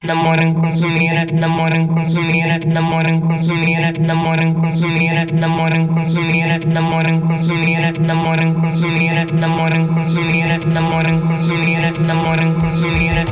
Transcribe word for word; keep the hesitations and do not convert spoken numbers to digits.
namoram consumir, namoram consumir, namoram consumir, namoram consumir, namoram consumir, namoram consumir, namoram consumir, namoram consumir, namoram consumir, namoram consumir.